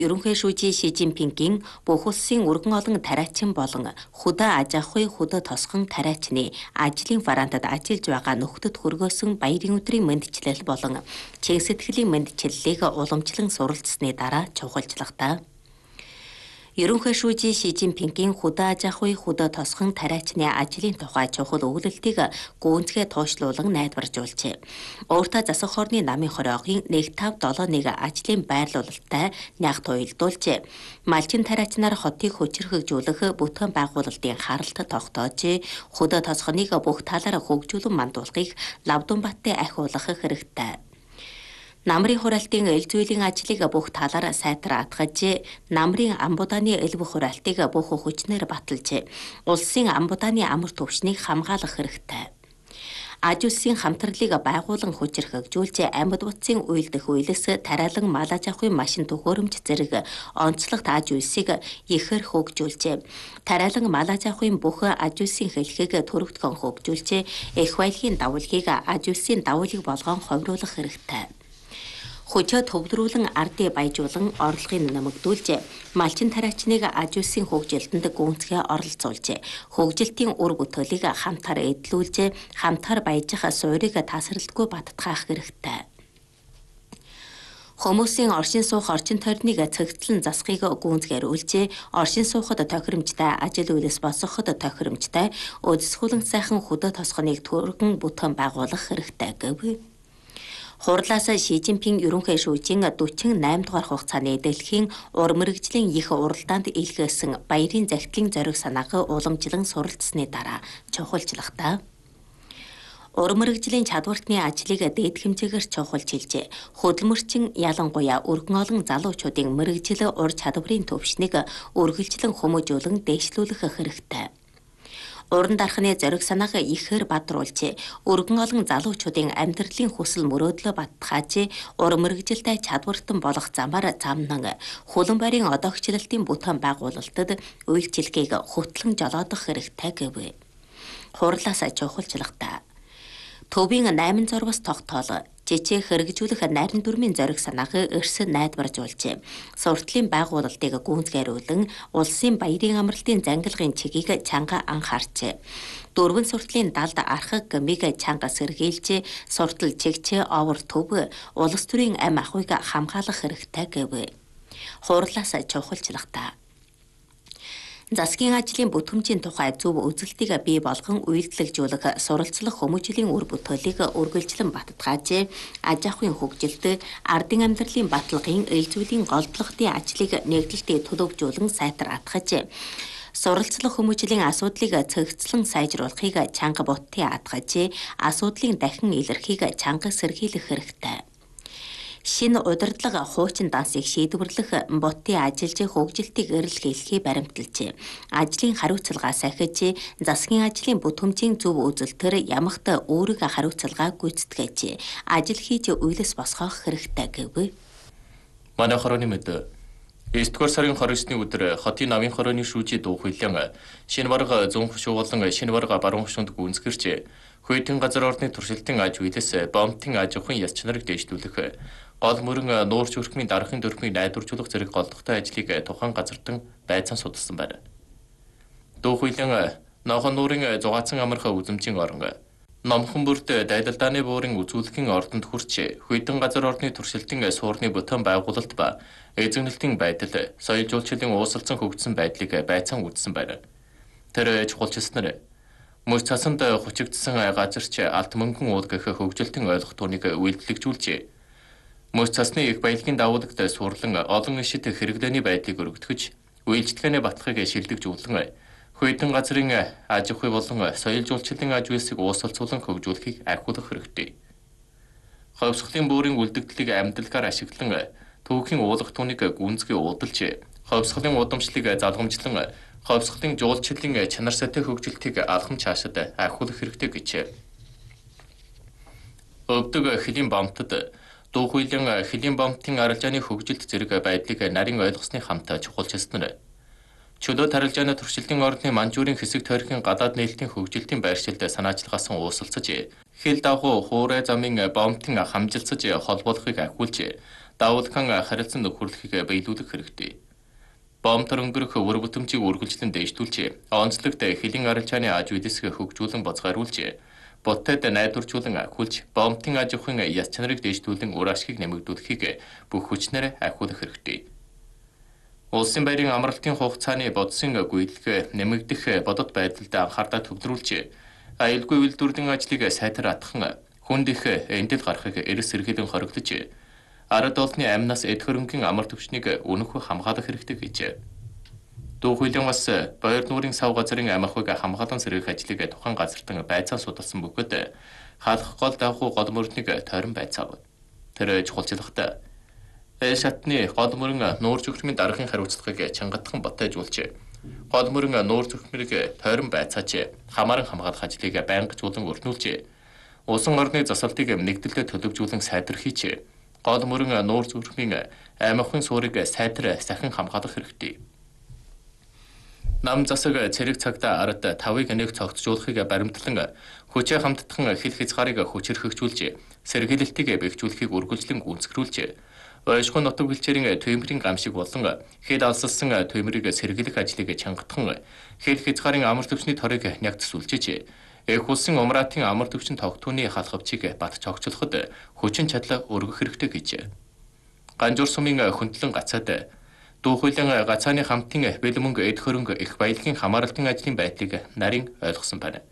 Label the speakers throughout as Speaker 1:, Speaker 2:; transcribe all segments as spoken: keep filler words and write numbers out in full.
Speaker 1: Ерөнхий шүүжийн Ши Жинпингийн бүх улсын өргөн олон тариачин болон хөдөө аж ахуй хөдөө тосгон тариачны ажлын варантад ажиллаж байгаа нөхдөд хүргөөсөн баярын өдрийн мэндчилэл болон чин сэтгэлийн мэндчиллийг уламжлан суралцсны дараа чухалчлагтай. Ерөнхий шүүжийн Ши Жинпингийн хөдөө аж ахуй хөдөө тосгон тариачны ажлын тухай чухал өгүүлэлтийг гүнзгий туушлуулан найдваржуулжээ. Өөртөө засаг хорны намын хороогийн нэг тавь долоо нэг ажлын байрлуулалттай нягт уялдуулжээ. Малчин тариачнаар хотыг хүчирхэгжүүлэх бүтээн байгуулалтын харалт тогтоож, хөдөө тосгоныг бүх талаараа хөгжүүлэн мандуулахыг Лавдунбаттай ахиулах хэрэгтэй. Намрын хураалтын эл зүйлийн ажлыг бүх талаараа сайтар атгаж, намрын амбудааны элбэг хураалтыг бүх хүчнээр баталж, улсын амбудааны амар түвшнийг хамгаалах хэрэгтэй. Аж улсын хамтралыг байгуулан хүчирхэгжүүлж, амьд утсын уйлдах үйлс, тариалан мал аж ахуйн машин төхөөрөмж зэрэг онцлогт аж үйлсийг ихээр хөгжүүлж, тариалан мал аж ахуйн бүх аж үйлсийн хэлхийг төрөгдгөн хөгжүүлж, эх баялагын давуулгийг аж үйлсийн давуулыг болгон ховруулах хэрэгтэй. Хүчээ төвлөрүүлэн ардыг баяжуулан орлогыг нэмэгдүүлж, малчин тариачныг аж үйлсийн хөгжилтөнд гүнзгий оролцуулж, хөгжилтийн үр бүтээлийг хамтаар эдлүүлж, хамтаар баяжих суурийг тасралтгүй баттгаах хэрэгтэй. Хүмүүсийн оршин суух орчин тойрныг цэгцлэн засахыг гүнзгийрүүлж, оршин суухад тохиромжтой, ажил үйлс босгоход тохиромжтой, өдсгүүлэн сайхан хөдөө тосгоныг түргэн бүтээн байгуулах хэрэгтэй гэв. Хурлаас Ши Жинпин ерөнхий шүүжийн дөрвөн дугаар хугацааны дэлхийн ур мэргэжлийн их уралдаанд илгээсэн баярын захидлын зориг санааг уламжлан суралцсны дараа чухалчлагтай. Ур мэргэжлийн чадвартны ажлыг дээд хэмжээгээр чухалчилж, хөдөлмөрчин ялангуяа өргөн олон залуучуудын мэргэжил ур чадварын төвшнийг үргэлжлэн хүмүүжүүлэн дээшлүүлэх хэрэгтэй. Уран дарханы зориг санааг ихээр бадруулж, өргөн олон залуучуудын амьдралын хүсэл мөрөөдлөө баттгааж, ур мэргэжилтэй чадвартан болох замаар замнан хулан байрын одоогчлалтын бүтээн байгуулалтад үйлчилгээг хөтлөн жолоодох хэрэгтэй гэв. Хурлаас чухалчлагтай. Төвийн найман зурвас тогтоол, жижиг хэрэгжүүлэх нарийн дүрмийн зориг санааг эрс найдваржуулж, суртлын байгуулалтыг гүнзгийрүүлэн улсын баярын амралтын зангилгын чигийг чанга анхаарч, дөрвөн суртлын далд архаг гмиг чанга сэргийлж, суртал чигч овор төв улс төрийн ам ахуйг хамгаалах хэрэгтэй гэв. Хурлаас чухалчлагтай. Засгийн ажлын бүтээмжийн тухай зөв үзэлтийг бий болгон үйлдэлжүүлэх суралцлах хүмүүжлийн үр бүтээлийг үргэлжлэн баттгааж, аж ахуйн хөгжилд, ардын амьдралын баталгын эл зүйлийн голдлогтын ажлыг нэгдэлтэд төлөвжүүлэн сайтар атгаж, суралцлах хүмүүжлийн асуудлыг цэгцлэн сайжруулахыг чанга буттын атгаж, асуудлын дахин илэрхийг чанга сэргийлэх хэрэгтэй. Шинэ удирдлага хуучин дансыг шийдвэрлэх, бутын ажилч хөгжилтийг эрэлхийлэхий баримталж, ажлын хариуцлага сахиж, засгийн ажлын бүтээмжийн зөв үзэлтээр ямагт өөрийг хариуцлага гүйцэтгэж, ажил хийж үйлс босгох хэрэгтэй гэв.
Speaker 2: Манай хорооны мэд эсдүгээр сарын хоригсны өдөр хотын намын хорооны шүүжийн дуу хуулиан шинэ барга зүүн хушуу болон шинэ барга баруун хушуунд гүнзгэрч, Хүйтэн газар орны туршилтын аж үйлс бомтын аж ахуйн яс чанарыг дээшлүүлэх, гол мөрөн нуурч өрхмийн дарахын дөрмийг найдваржуулах зэрэг голдохтой ажлыг тухайн газартан байцаан судалсан байна. Дуу хуулиан нохон нуурын зугаацсан амарха үзэмжийн орон, номхон бүрт дайдалдааны буурын үзүүлэхийн ордонд хүрч, Хүйтэн газар орны туршилтын суурны бүтээн байгуулалт ба эзэгнэлтийн байдал, соёл жуулчлалын уусалсан хөгжсөн байдлыг байцаан үзсэн байна. Тэр чухалчилснаар мөс цасанд хучигдсан газарч алт мөнгөн уул гэх хөгжилтийн ойлголтуудыг үйлдэлжүүлжээ. Мөс цасны их баялагын давуулагт сурлан олон ишид хэрэглээний байдлыг өргөдгөж, үйлчлэгээний батлахыг шилдэгжүүлэн, Хүйтэн газрын аж ахуй болон соёл жуулчлалын аж үйлсийг уусалцуулан хөгжүүлэхийг ахиулах хэрэгтэй. Ховсголын буурын үлдэгдлийг амьдлагаар ашиглан, түүхийн уулах түүнийг гүнзгий уудалж, ховсголын удамшлыг залгамжлан, ховсголын жуулчлалын чанар сайтай хөгжилтийг алхам цаашид ахиулах хэрэгтэй гэж. Өвдөг хөлийн бамтад дуу хуулийн хөлийн бамтын арилжааны хөгжилт зэрэг байдлыг нарийн ойлгосны хамт чухалчилснаар, чөлөө тарилжааны туршилтын орны манжуурын хэсэг тойргийн гадаад нээлтийн хөгжилтийн байршилд санаачлагаасан уусалцаж, хил дагуу хуурай замын бомтын хамжилцаж холбоолохыг ахиулж, давуулхан харилцан нөхөрлөхийг биелүүлэх хэрэгтэй. Бомтор өнгөрөх үр бүтэмжийг үргэлжлэн дэвшүүлж, онцлогт хэлийн арилжааны аж үйлсийг хөгжүүлэн боцгааруулж, бутад найдваржуулан хүлж, бомтын аж ахуйн яс чанарыг дэвшүүлэн үр ашгийг нэмэгдүүлэхийг бүх хүчнээр ахиулах хэрэгтэй. Улсын байрын амралтын хугацааны бодсон гүйцэтгэх нэмэгдэх бодит байдалд анхаардаа төвлөрүүлж, аюулгүй үйлдвэрлэлийн ажлыг сайтар атхан хүнд их эндэл гарахыг эрс сэргийлэн хоригдож, ард олонны амнаас эд хөрөнгийн амар төвчнийг үнэхээр хамгаалах хэрэгтэй гэж. Дуу хуулийн бас Баяр нуурын сав газрын ам ахуйг хамгаалан сэргийлэх ажлыг тухайн газартан байцаан судалсан бөгөөд хаалх гол давхуу гол мөрднийг тойрон байцаав. Тэр чухалчлагт эл шатны гол мөрөн нуур зүрхмийн даргын хариуцлагыг чангатхан батайжуулж, гол мөрөн нуур зүрхмэрийг тойрон байцааж хамааран хамгаалах ажлыг байнгажуулан өрнүүлж, усан орны засалтыг нэгдэлтэд төлөвжүүлэн сайдэрхийж, гол мөрөн нуур зүрхмийн ам ахуйн суурийг сайтар сахин хамгаалах хэрэгтэй. Нам засаг цэрэг цагта ард тавыг нэг цогцжуулахыг баримтлан хүчээ хамтдах хил хязгаарыг хүчрхэгжүүлж, сэргийлэлтийг бэхжүүлэхийг үргэлжлэн гүйцэтгүүлж, ойшгон нутаг бэлчээрийн төмөрийн гамшиг болон хэд алсалсан төмөрийг сэргийлэх ажлыг чангатхан хил хязгаарын амар төвчний торыг нягцсүлжиж, эх улсын умраатын амар төвчин тогтооны халахвчийг бат цогцлоход хүчин чадал өргөх хэрэгтэй гэж. Ганжуур сумын хөндлөн гацаад дуу хуулийн гацааны хамтын бэлмөнг эд хөрөнгө их баялагын хамааралтын ажлын байдлыг нарийн ойлгосон байна.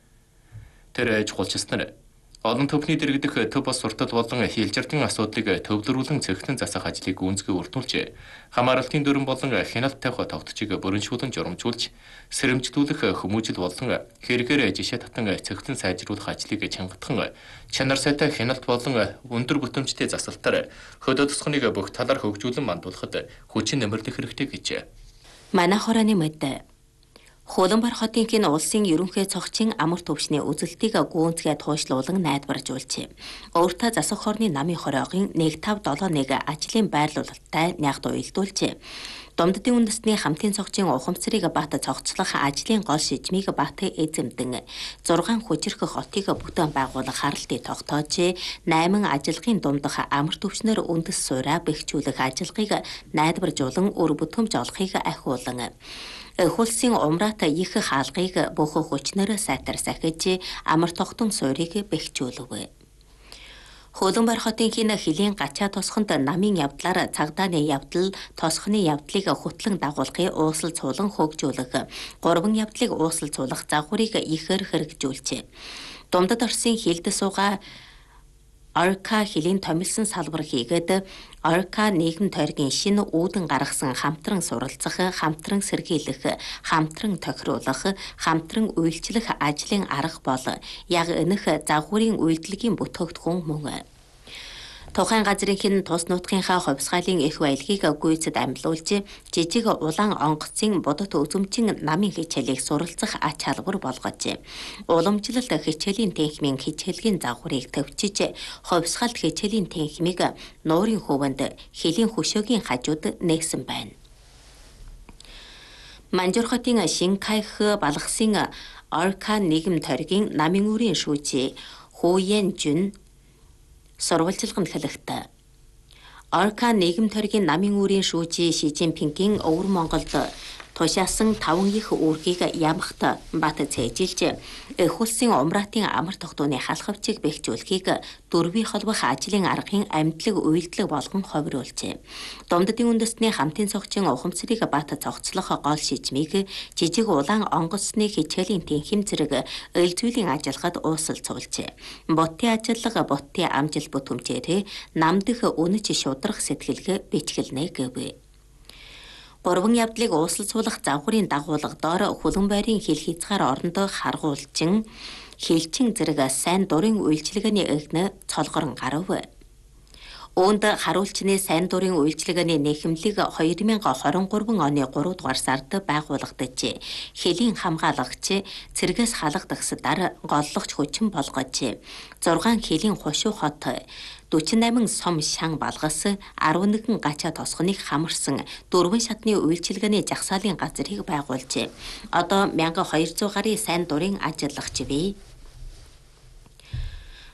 Speaker 2: Тэр чухалчилснаар олон төвхний дэргэдэх төв бос суртал болон хилжирдын асуудлыг төвлөрүүлэн цэгтэн засах ажлыг гүйцэтгэж өртүүлж, хамааралтын дүрэн болон хяналт тавих тогтцыг бүрэншүүлэн журамжуулж, сэрэмжлүүлэх хүмүүжил болон хэрэгээр жишээ татан цэгтэн сайжруулах ажлыг чангатхан, чанар сайтай хяналт болон өндөр бүтэмжтэй засалтаар хөдөө тосгоныг бүх талаар хөгжүүлэн мандуулахад хүчин нэмэрлэх хэрэгтэй гэж.
Speaker 1: Манай хороны мэд Хууланбар хотынхын улсын ерөнхий цогцын амар төвчний үзэлтийг гүйцэтгэж туушлуулан найдваржуулж, өөртөө засах хорны намын хороогийн нэг тав долоо нэг ажлын байрлуулалттай нягт уялдуулж, Домддын үндэсний хамтын цогцын ухамсарыг бат цогцлох ажлын гол шижмийг бат эзэмдэн зургаан хүчрэх хотыг бүтээн байгуулах харалтыг тогтоож, найман ажиллагын дундах амар төвчнөр үндэс суураа бэхжүүлэх ажиллагыг найдваржуулан өр бүтэмж олохыг ахиулан, хулсын умраат их хаалгыг бүх хүчнээр сайтар сахиж амар тогтон суурийг бэхжүүлв. Хууланбар хотынхын хэлийн гачаа тосхонд намын явдлаар цагдааны явдал, тосхны явдлыг хөтлөн дагуулгын уусал цуулан хөгжүүлэх, гурван явдлыг уусал цуулах загварыг ихээр хэрэгжүүлж, Думдад Оросын хилд суугаа Орка хэлийн томилсон салбар хийгээд Орка нийгэм тойргийн шинэ үүдэн гаргасан хамтран суралцах, хамтран сэргийлэх, хамтран тохируулах, хамтран үйлчлэх ажлын арга бол яг энэх загварын үйлдэлгийн бүтээгдэхүүн мөн. Тухайн газрынхын тус нутгийнхаа хувьсгалын их баялагийг гүйцэд амьлуулж, жижиг улаан онгоцын бодот үзэмжин намын хичээлийг суралцах ач халбар болгож, уламжлалт хичээлийн техникийн хичээлгийн загварыг төвчиж, хувьсгалт хичээлийн техникийг нуурын хөвөнд хэлийн хөшөөгийн хажууд нээгсэн байна. Манжуур хотын Шинкайх балгасын Орка нийгэм тойргийн намын үрийн шүүжи Хууян Жун сурвалжилганд хэлэхдээ Орка нийгэм тойргийн намын үрийн шүүжи Ши Жинпингийн өвөр Монголд тушаасан таван их үүргийг ямагт бат цээжилж, эх улсын умраатын амар тогтооны халахвчийг бэхжүүлэхийг дөрвийн холбох ажлын аргын амьдлаг үйлдэл болгон ховируулжээ. Домддын үндэсний хамтын цогцын ухамсарыг бат цогцлох гол шижмийг жижиг улаан онгоцны хичээлийн тэнхим зэрэг эл зүйлийн ажиллагад уусалцуулжээ. Бутын ажиллага бутын амжил бүтэмжээр намдах үнэж шудрах сэтгэлгээ бичгэлнэ гэв. Гурван явдлыг уусалцуулах загварын дагуулгадоор Хуланбайрын хил хязгаар оронд харгуулчин, хилчин зэрэг сайн дурын үйлчилгээний эгнэ цолгорон гарав. Үүнд харуулчны сайн дурын үйлчилгээний нэхэмлэг две тысячи двадцать три оны гурав дугаар сард байгуулагдаж, хэлийн хамгаалагч цэргээс халагдагсдаар голлогч хүчин болгож, зургаан хэлийн хушуу хот forty-eight сом шан балгас eleven гачаа тосгоныг хамарсан дөрвөн шатны үйлчилгээний жагсаалын газрыг байгуулжээ. Одоо twelve hundred гарын сайн дурын ажиллагч бий.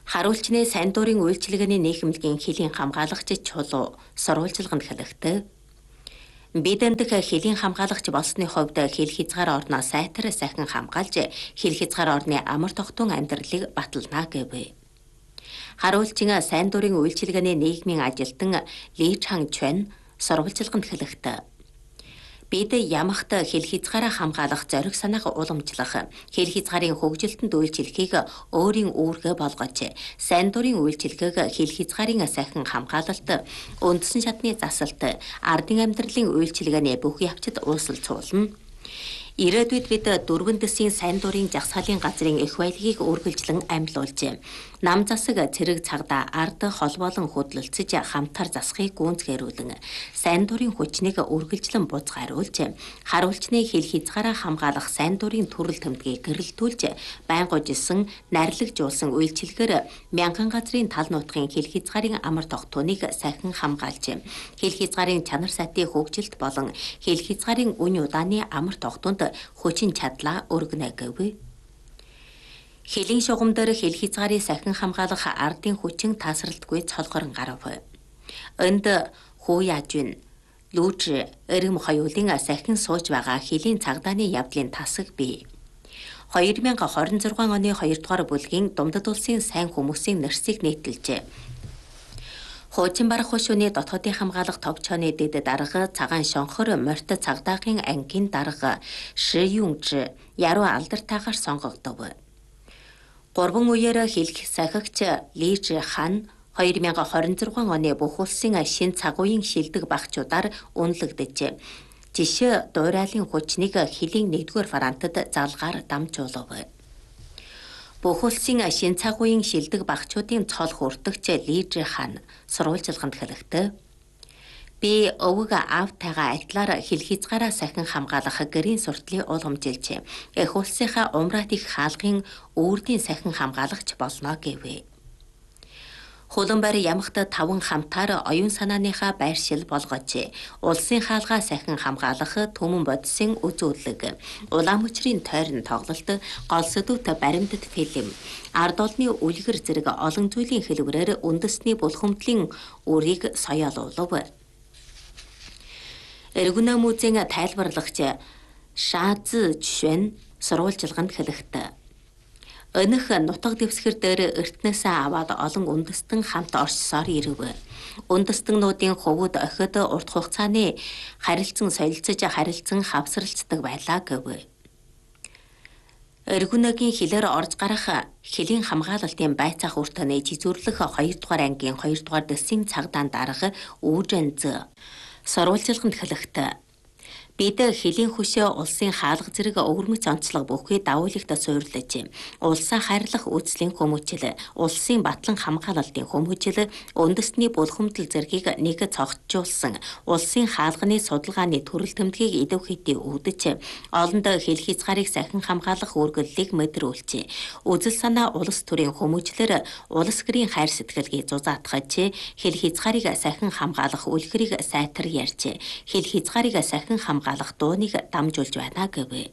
Speaker 1: Харуулчны сайн дурын үйлчилгээний нийгэмлэгийн хилийн хамгаалагч чулуу сурвалжилганд хэлэхдээ бид эндх хилийн хамгаалагч болсны хувьд хил хязгаар орноо сайтар сахин хамгаалж хил хязгаар орны амар тогтун амьдралыг батална гэв. Харуулчин сайн дурын үйлчилгээний нийгмийн ажилтан Ли Чан Чвэн сурвалжилганд хэлэхдээ бид ямагт хил хязгаараа хамгаалах зориг санааг уламжлах, хил хязгаарын хөгжилтөнд үйлчлэхийг өөрийн үүргээ болгож, сайн дурын үйлчилгээг хил хязгаарын сахин хамгаалалт, үндсэн шатны засалт, ардын амьдралын үйлчилгээний бүх явцад уусалцуулна. Ирээдүйд бид дөрвөн дэсийн сайн дурын жагсаалын газрын их баялагийг үргэлжлэн амьлуулж, нам засаг цэрэг цагдаа ард холбоолон хөдөлцөж хамтар засахыг гүйцэтгүүлэн, сайн дурын хүчнийг үргэлжлэн бузгааруулж, харуулчны хил хязгаараа хамгаалах сайн дурын төрөл төмдгийг гэрэлтүүлж, байнгуужсэн, нарлагжуулсан үйлчилгээр мянган газрын тал нутгийн хил хязгаарын амар тогтооныг сахин хамгаалж, хил хязгаарын чанар сайтын хөгжилт болон хил хязгаарын үн удааны амар тогтоонд хүчин чадлаа өргөнө гэв. Хилийн шугамдэр хил хязгаарын сахин хамгаалах ардын хүчин тасралтгүй цолгорон гарав. Энд Ху Яжун, Лүүж эрэм хоёулын сахин сууж байгаа хилийн цагдааны явдлын тасаг бий. две тысячи двадцать шесть оны хоёрдугаар бүлгийн Думдад улсын сайн хүмүүсийн нэрсийг нийтэлжээ. Хуучин барах хушууны дотоодын хамгаалах товчооны дэд дарга цагаан шонхор морьт цагдаагийн ангийн дарга Ши Юнж яруу алдартайгаар сонгогдов. Гурван үеэр хэлэх сахигч Ли Жи Хан две тысячи двадцать шесть оны бүх улсын шин цагуян шилдэг багчуудаар үнэлэгдэж, жишээ дуурайлын хүчнийг хилийн нэгдүгээр фронтод залгаар дамжуулав. Бүх улсын шин цагуян шилдэг багчуудын цол хүртэгч Ли Жи Хан сурвалжилганд хэлэхдээ би өвөг аавтайгаа адилаар хил хязгаараа сахин хамгаалах гэрийн суртлыг уламжилж, их улсынхаа умрат их хаалгын үрдийн сахин хамгаалагч болно гэв. Хуланбар ямагт таван хамтаар оюун санааныхаа байршил болгож, улсын хаалгаа сахин хамгаалах түмэн бодисын үзүүлэг, улаан мөчрийн тойрон тоглолт, гол сэдвүүт баримтат фильм, ард олны үлгэр зэрэг олон зүйлийн хэлбэрээр үндэсний булхамдлын үрийг соёолуулав. Эргүнэ музейн тайлбарлагч Ша Зы Чвэн сурвалжилганд хэлэхдээ өнөх нутаг дэвсгэр дээр эртнээсээ аваад олон үндэстэн хамт оршсоор ирэв. Үндэстэннүүдийн хувьд охид урт хугацааны харилцан солилцож харилцан хавсралцдаг байлаа гэв. Эргүнэгийн хилээр орж гарах хилийн хамгаалалтын байцаах үртөний жизүүрлэх хоёрдугаар ангийн хоёрдугаар дэсийн цагдаан дарга Үүжэн Зы сурвалжилганд хэлэхдээ бид хилийн хөшөө улсын хаалга зэрэг өвөрмөц онцлог бүхий давуулагт суйрлаж, улсаа хайрлах үйлслийн хүмүүжил, улсын батлан хамгаалалтын хүмүүжил, үндэсний булхамдал зэргийг нэг цогцжуулсан, улсын хаалганы судалгааны төрөл төмдгийг идэв хэдий үүдэж, олонд хил хязгаарыг сахин хамгаалах үргэллийг мэдрүүлж, үзэл санаа улс төрийн хүмүүжлэр улс гэрийн хайр сэтгэлгийг зузаатгаж, хил хязгаарыг сахин хамгаалах үлгэрийг сайтар ярьж, хил хязгаарыг сахин хамгаалах галах дууныг дамжуулж байна гэв.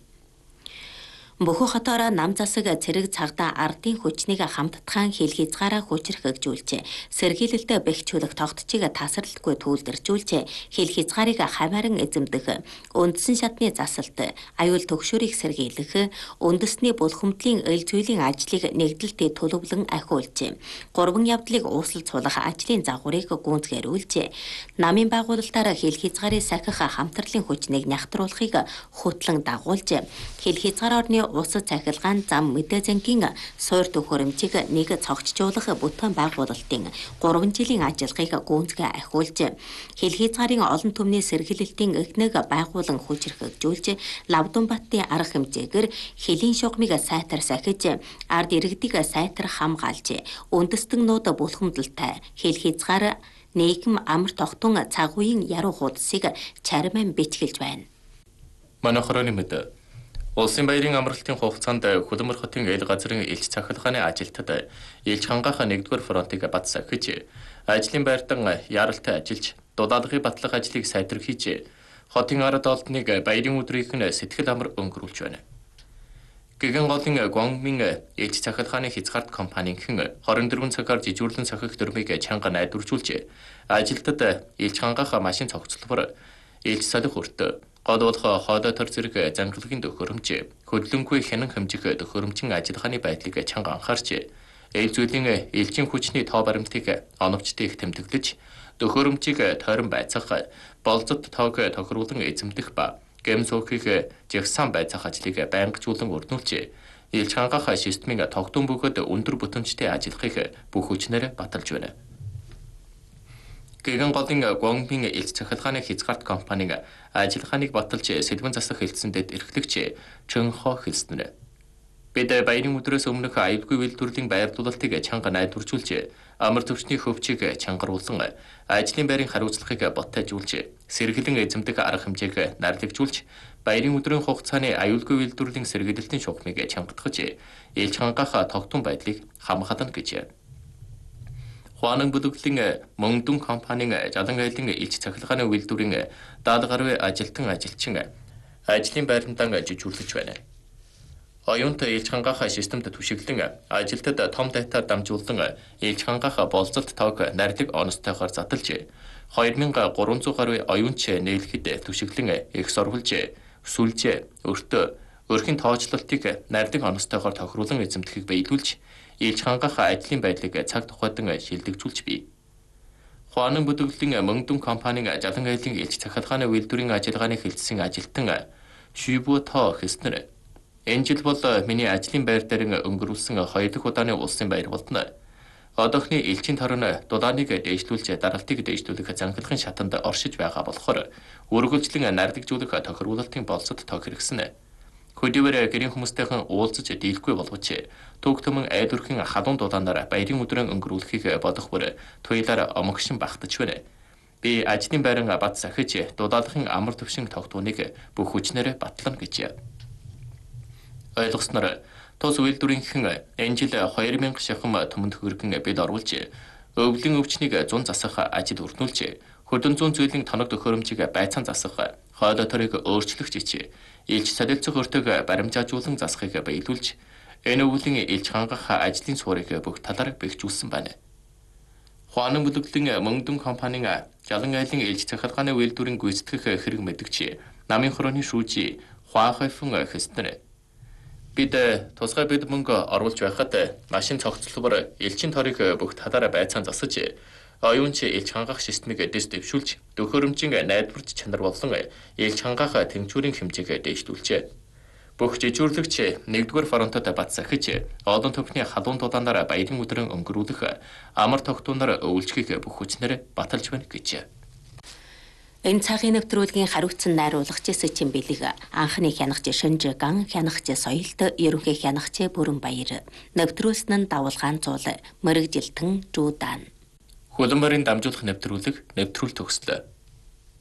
Speaker 1: Бөхөө хотоороо нам засаг цэрэг цагдаа ардын хүчнийг хамттхан хил хязгаараа хүчрхэгжүүлж, сэргийлэлтэд бэхжүүлэх тогтчийг тасралтгүй түүлдэржүүлж, хил хязгаарыг хамааран эзэмдэх, үндсэн шатны засалт, аюул төгшөөрийг сэргийлэх, үндэсний булхамдлын эл зүйлийн ажлыг нэгдэлтэд төлөвлөн ахиулж, гурван явдлыг уусалцуулах ажлын загварыг гүйцэтгүүлж, намын байгуулалтаар хил хязгаарыг сахих хамтарлын хүчнийг нягтруулахыг хөтлөн дагуулж, хил хязгаар орны улс цахилгаан зам мэдээ зангийн суур төхөөрөмжийг нэг цогцжуулах бүтээн байгуулалтын гурван жилийн ажиллагааг гүйцэтгэж ахиулж, хил хязгаарын олон түмний сэргийлэлтийн эхнэг байгуулан хүчрхэгжүүлж, Лавдунбаттын арга хэмжээгээр хилийн шугамыг сайтар сахиж, ард иргэдийг сайтар хамгаалж, үндэстэннүүд булхамдалтай хил хязгаар нийгэм амар тогтун цагуян яруу хуудсыг чарман бичгэлж байна.
Speaker 2: Манай хорооны мэд улсын баярын амралтын хугацаанд Хөлбөмбөр хотын эл газрын элч цахилгааны ажилтнад элч хангаах нэгдүгээр фронтыг бат сахиж, ажлын байртан яралтай ажиллаж, дулаалгын батлах ажлыг сайтар хийж, хотын ард олдныг баярын өдрийнх нь сэтгэл амар өнгөрүүлж байна. Гэгэн голын Гуангмин ээлж цахилгааны хязгаарт компанийн хорин дөрвөн цагаар жижүүрлэн цохих дөрмийг чанга найдваржуулж ажилтнад ээлж хангах машин цогцлбор ээлж солих өртөө гол болох хоолой төр зэрэг зангилгын төхөөрөмж хөдөлгөөнгүй хянан хэмжих төхөөрөмжийн ажиллагааны байдлыг чанга анхаарч ээлж зүйлийн ээлжийн хүчний тоо баримтыг оновчтой их тэмдэглэж төхөөрөмжийг тойрон байцаах болцод тоог тохируулан эзэмдэх ба гэм суухыг жагсаан байцаах ажлыг байнгажуулан өрнүүлж ээлж хангах системийн тогтун бөгөөд өндөр бүтэмжтэй ажиллахыг бүх хүчнээр баталж байна. Гэгэн голын Гуангмин ээлж цахилгааны хязгаарт компанийн ажиллагааныг баталж сэлбэн засах хэлтсэндэд эрхлэгч Чөнхо хэлснээр бид баярын өдрөөс өмнөх аюулгүй үйлдвэрлэлийн байрлуулалтыг чанга найдваржуулж амар төвчний хөвчийг чангаруулсан ажлын байрын хариуцлагыг ботайжуулж сэргэлэн эзэмдэх арга хэмжээг нарлагжуулж баярын өдрийн хугацааны аюулгүй үйлдвэрлэлийн сэргээлтийн шугамыг чангатгаж ээлж хангах тогтун байдлыг хамгаална гэж. Хуанан бүлэглэлийн Мөнгдүн компанийн Жалан айлын ээлж цахилгааны үйлдвэрийн даал гаруй ажилтан ажилчин ажлын байрандаа жижүүрлэж байна. Оюунт ээлж хангах системд түшиглэн ажилтнад том датаар дамжуулан ээлж хангах болцолт тоог нарийн онцтойгоор задлж хоёр мянга гурван зуун гаруй оюунч нээлгэхэд түшиглэн их сурвалж сүлж өртөө өрхийн тооцоолтыг нарийн онцтойгоор тохируулан эзэмдэхийг биелүүлж ээлж хангах ажлын байдлыг цаг тухайдан шилдэгжүүлж бий. Хуанан бүлэглэлийн Мөнгдүн компанийн Жалан айлын ээлж цахилгааны үйлдвэрийн ажиллагааны хэлтсийн ажилтан Шүбү Тоо хэлснээр энэ жил бол миний ажлын байр дээр өнгөрүүлсэн хоёр дахь удааны улсын баяр болно. Одоохны элчин торон дулааныг дээшлүүлж даралтыг дээшлүүлэх зангилгын шатанд оршиж байгаа болохоор үргэлжлэн нарлагжуулах тохируулалтын болцод тог хэрэгсэн. Хөдийгээр гэрийн хүмүүстэйхэн уулзаж дийлэхгүй боловч төг төмөн айдвархийн халуун дулаанаар баярын өдрөө өнгөрүүлэхийг бодох бүр туйлаар омогшин багтаж байна. Би ажлын байран бат сахиж дулаалгын амар төвшин тогтооныг бүх хүчнээр батлана гэж. Ойлгосноор тус үйлдвэрийнхэн энэ жил хоёр мянга шахам төмөнд хөргөн бид оруулж өвлийн өвчнийг зун засах ажил өрнүүлж хөдөн зүүн зүйлийн тоног төхөөрөмжийг байцаан засах хоолой төрийг өөрчлөх жич ээлж солилцох өртөг баримжаажуулан засахыг биелүүлж энэ өвлийн ээлж хангах ажлын суурийг бүх талаар бэхжүүлсэн байна. Хуанан бүлэглэлийн Мөнгдүн компанийн Жалан айлын ээлж цахилгааны үйлдвэрийн гүйцэтгэх хэрэг мэдгч намын хорооны шүүжи Хуахайфун хэлснээр бид тусгай бид мөнгө оруулж байхад машин цогцлбор элчин торыг бүх талаараа байцаан засаж оюунч ээлж хангах системийг дэс дэвшүүлж төхөөрөмжийн найдварч чанар болон ээлж хангах тэмцүүрийн хэмжээг дээшлүүлжээ. Бүх жижүүрлэгч нэгдүгээр фронтод бат сахиж олон төвхний халуун дулаанаар баярын өдрөө өнгөрүүлэх амар тогтооноор өвлжгийг бүх хүчнээр баталж байна гэж.
Speaker 1: Энэ цагийн нэвтрүүлгийн хариуцсан найруулагч Сэчин Бэлэг, анхны хянагч Шинжиган, хянагч Соёлт, ерөнхий хянагч Бүрэн Баяр, нэвтрүүлсэн нь Давалгаан Зуул, Мэрэгжилтэн Жуудан.
Speaker 2: Хөлбөмбөрийн дамжуулах нэвтрүүлэг нэвтрүүл төгслөө.